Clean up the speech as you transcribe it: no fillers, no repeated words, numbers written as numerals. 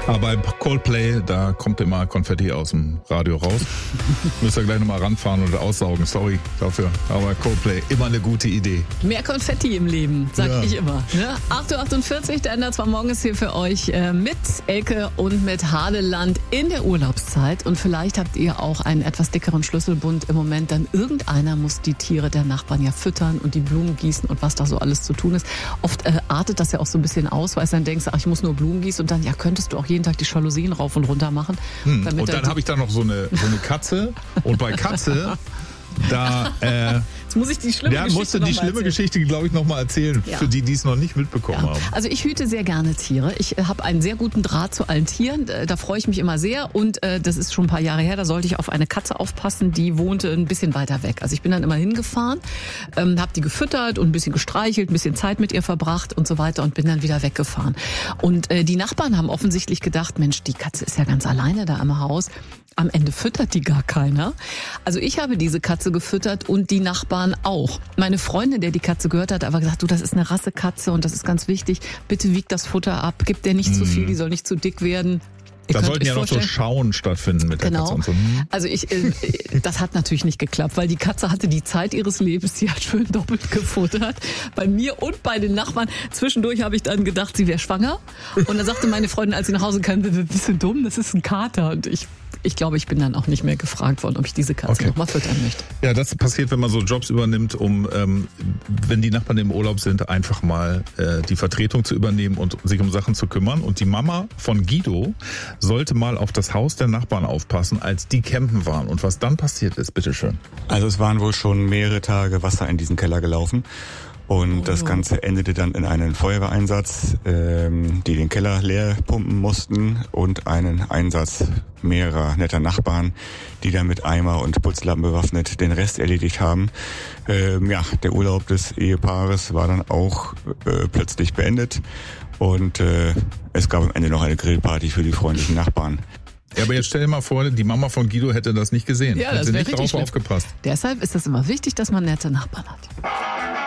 Aber bei Coldplay, da kommt immer Konfetti aus dem Radio raus. Müsst ihr gleich nochmal ranfahren oder aussaugen, sorry dafür. Aber Coldplay, immer eine gute Idee. Mehr Konfetti im Leben, sag ich immer. Ne? 8.48 Uhr, der Ender zwar morgens hier für euch mit Elke und mit Hadeland in der Urlaubszeit. Und vielleicht habt ihr auch einen etwas dickeren Schlüsselbund im Moment, denn irgendeiner muss die Tiere der Nachbarn ja füttern und die Blumen gießen und was da so alles zu tun ist. Oft artet das ja auch so ein bisschen aus, weil du dann denkst, ach, ich muss nur Blumen gießen und dann, ja, könntest du auch jeden Tag die Jalousien rauf und runter machen. Und dann habe ich da noch so eine Katze und bei Katze, da jetzt muss ich die schlimme Geschichte musst du die schlimme Geschichte, glaube ich, nochmal erzählen, für die es noch nicht mitbekommen haben. Also ich hüte sehr gerne Tiere. Ich habe einen sehr guten Draht zu allen Tieren. Da freue ich mich immer sehr. Und das ist schon ein paar Jahre her, da sollte ich auf eine Katze aufpassen, die wohnte ein bisschen weiter weg. Also ich bin dann immer hingefahren, habe die gefüttert und ein bisschen gestreichelt, ein bisschen Zeit mit ihr verbracht und so weiter und bin dann wieder weggefahren. Und die Nachbarn haben offensichtlich gedacht, Mensch, die Katze ist ja ganz alleine da im Haus. Am Ende füttert die gar keiner. Also ich habe diese Katze gefüttert und die Nachbarn auch. Meine Freundin, der die Katze gehört hat, aber gesagt, du, das ist eine Rassekatze und das ist ganz wichtig. Bitte wiegt das Futter ab, gib der nicht zu viel, die soll nicht zu dick werden. Da sollten ja noch so Schauen stattfinden mit der Katze und so. Also das hat natürlich nicht geklappt, weil die Katze hatte die Zeit ihres Lebens, die hat schön doppelt gefuttert. Bei mir und bei den Nachbarn. Zwischendurch habe ich dann gedacht, sie wäre schwanger. Und dann sagte meine Freundin, als sie nach Hause kam, bist du dumm, das ist ein Kater. Und ich glaube, ich bin dann auch nicht mehr gefragt worden, ob ich diese Katze noch mal füttern möchte. Ja, das passiert, wenn man so Jobs übernimmt, wenn die Nachbarn im Urlaub sind, einfach mal die Vertretung zu übernehmen und sich um Sachen zu kümmern. Und die Mama von Guido sollte mal auf das Haus der Nachbarn aufpassen, als die campen waren. Und was dann passiert ist, bitteschön. Also es waren wohl schon mehrere Tage Wasser in diesen Keller gelaufen. Und das Ganze endete dann in einen Feuerwehreinsatz, die den Keller leer pumpen mussten und einen Einsatz mehrerer netter Nachbarn, die dann mit Eimer und Putzlappen bewaffnet den Rest erledigt haben. Der Urlaub des Ehepaares war dann auch plötzlich beendet und es gab am Ende noch eine Grillparty für die freundlichen Nachbarn. Ja, aber jetzt stell dir mal vor, die Mama von Guido hätte das nicht gesehen. Ja, hätte das wäre nicht richtig drauf aufgepasst. Deshalb ist es immer wichtig, dass man nette Nachbarn hat.